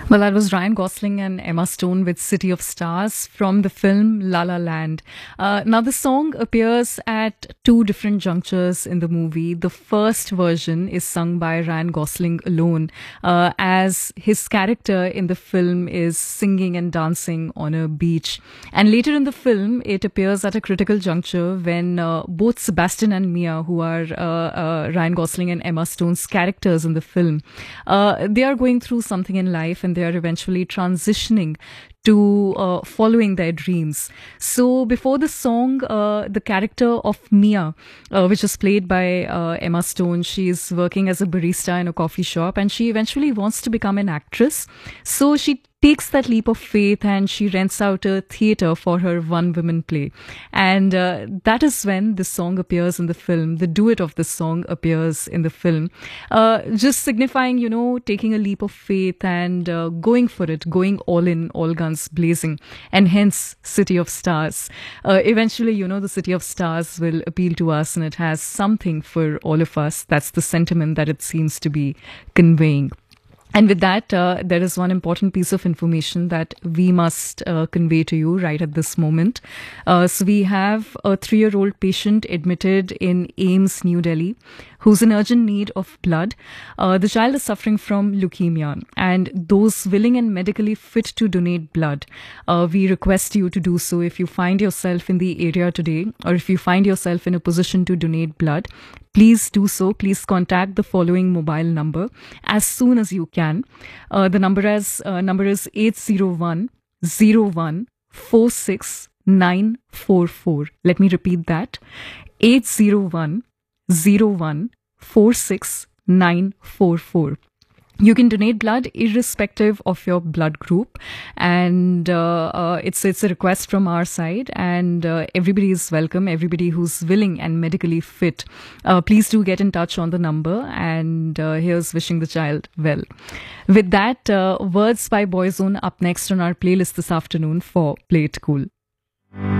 Well, that was Ryan Gosling and Emma Stone with City of Stars from the film La La Land. Now, the song appears at two different junctures in the movie. The first version is sung by Ryan Gosling alone, as his character in the film is singing and dancing on a beach. And later in the film, it appears at a critical juncture when both Sebastian and Mia, who are Ryan Gosling and Emma Stone's characters in the film, they are going through something in life and they are eventually transitioning to following their dreams. So before the song, the character of Mia, which is played by Emma Stone, she is working as a barista in a coffee shop and she eventually wants to become an actress. So she takes that leap of faith and she rents out a theater for her one-woman play. And that is when this song appears in the film. The duet of this song appears in the film, just signifying, taking a leap of faith and going for it, going all in, all guns blazing, and hence City of Stars. Eventually, the City of Stars will appeal to us and it has something for all of us. That's the sentiment that it seems to be conveying. And with that, there is one important piece of information that we must convey to you right at this moment. So we have a 3-year-old patient admitted in AIIMS, New Delhi, who's in urgent need of blood. The child is suffering from leukemia, and those willing and medically fit to donate blood, we request you to do so. If you find yourself in the area today, or if you find yourself in a position to donate blood, please do so. Please contact the following mobile number as soon as you can. The number is 801 01 46 944. Let me repeat that. 801 01 46 944. You can donate blood irrespective of your blood group, and it's a request from our side, and everybody is welcome. Everybody who's willing and medically fit, please do get in touch on the number. And here's wishing the child well. With that, Words by Boyzone up next on our playlist this afternoon for Play It Cool.